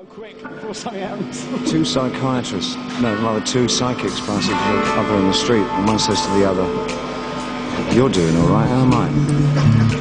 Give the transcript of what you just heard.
Quick, before something happens. Two psychiatrists, no, rather two psychics passing each other in the street, and one says to the other, "You're doing all right, how am I?"